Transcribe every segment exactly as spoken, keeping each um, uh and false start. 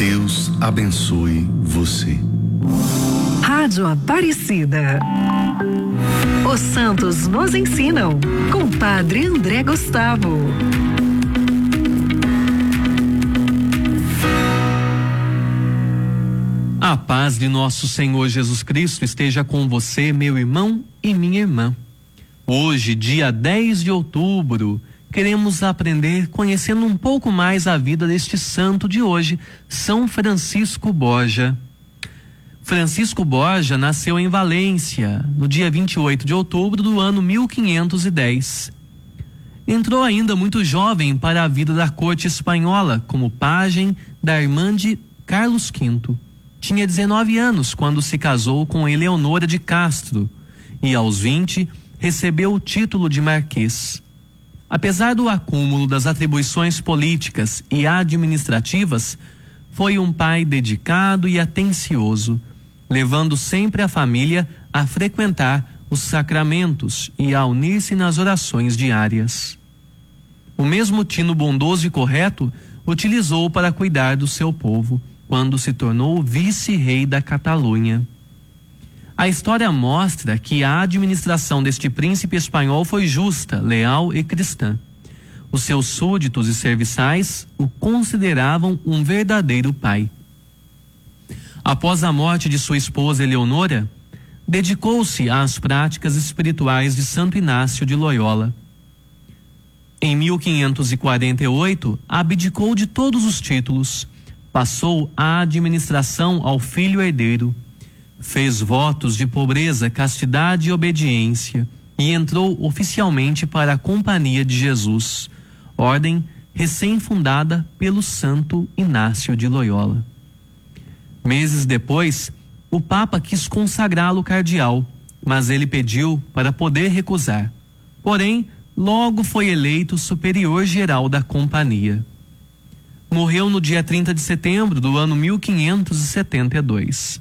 Deus abençoe você. Rádio Aparecida. Os santos nos ensinam, com Padre André Gustavo. A paz de nosso Senhor Jesus Cristo esteja com você, meu irmão e minha irmã. Hoje, dia dez de outubro, queremos aprender conhecendo um pouco mais a vida deste santo de hoje, São Francisco Borja. Francisco Borja nasceu em Valência, no dia vinte e oito de outubro do ano mil quinhentos e dez. Entrou ainda muito jovem para a vida da corte espanhola, como pajem da irmã de Carlos quinto. Tinha dezenove anos quando se casou com Eleonora de Castro e, aos vinte, recebeu o título de marquês. Apesar do acúmulo das atribuições políticas e administrativas, foi um pai dedicado e atencioso, levando sempre a família a frequentar os sacramentos e a unir-se nas orações diárias. O mesmo tino bondoso e correto utilizou para cuidar do seu povo, quando se tornou vice-rei da Catalunha. A história mostra que a administração deste príncipe espanhol foi justa, leal e cristã. Os seus súditos e serviçais o consideravam um verdadeiro pai. Após a morte de sua esposa Eleonora, dedicou-se às práticas espirituais de Santo Inácio de Loyola. Em mil quinhentos e quarenta e oito, abdicou de todos os títulos, passou a administração ao filho herdeiro, fez votos de pobreza, castidade e obediência e entrou oficialmente para a Companhia de Jesus, ordem recém-fundada pelo Santo Inácio de Loyola. Meses depois, o Papa quis consagrá-lo cardeal, mas ele pediu para poder recusar. Porém, logo foi eleito superior geral da Companhia. Morreu no dia trinta de setembro do ano mil quinhentos e setenta e dois.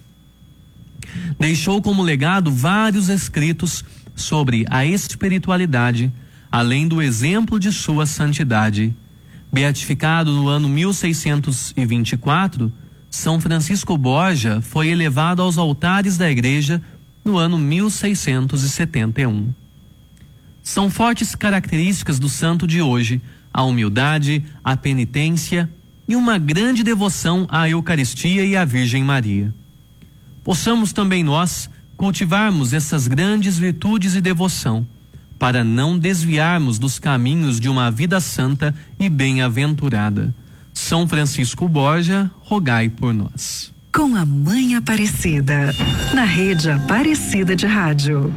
Deixou como legado vários escritos sobre a espiritualidade, além do exemplo de sua santidade. Beatificado no ano mil seiscentos e vinte e quatro, São Francisco Borja foi elevado aos altares da Igreja no ano mil seiscentos e setenta e um. São fortes características do santo de hoje a humildade, a penitência e uma grande devoção à Eucaristia e à Virgem Maria. Possamos também nós cultivarmos essas grandes virtudes e devoção, para não desviarmos dos caminhos de uma vida santa e bem-aventurada. São Francisco Borja, rogai por nós. Com a Mãe Aparecida, na Rede Aparecida de Rádio.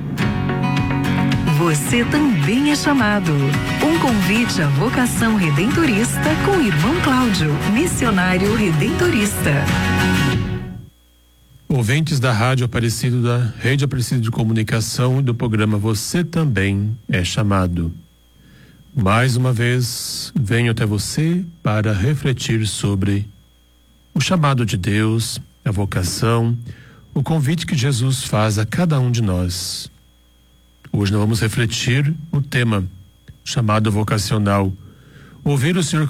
Você também é chamado. Um convite à vocação redentorista com o irmão Cláudio, missionário redentorista. Ouvintes da Rádio Aparecida, da Rede Aparecida de Comunicação e do programa Você Também é Chamado. Mais uma vez, venho até você para refletir sobre o chamado de Deus, a vocação, o convite que Jesus faz a cada um de nós. Hoje nós vamos refletir o tema chamado vocacional. Ouvir o Senhor